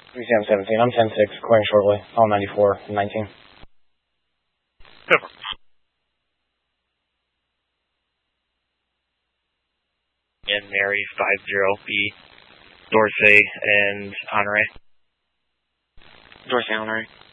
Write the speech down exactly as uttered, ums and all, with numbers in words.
three C M seventeen, I'm ten six, clearing shortly, all ninety-four, nineteen. Cover. And Mary five zero B, Dorsey and Honore. Dorsey, Honore.